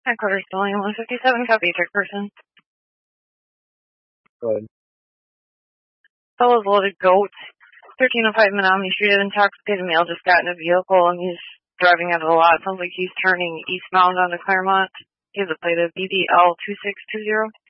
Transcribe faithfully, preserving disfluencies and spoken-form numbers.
Headquarters Stellium one fifty-seven, copy, check person. Go ahead. Fellow's loaded goat. thirteen oh five Menominee Street, an intoxicated male just got in a vehicle and he's driving out of the lot. Sounds like he's turning eastbound onto Claremont. He has a plate of B B L two six two zero.